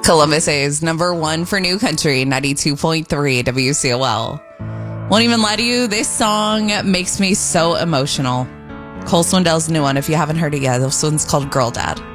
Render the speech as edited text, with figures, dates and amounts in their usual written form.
Columbus is number one for new country, 92.3 WCOL. Won't even lie to you, this song makes me so emotional. Cole Swindell's new one, if you haven't heard it yet, this one's called Girl Dad.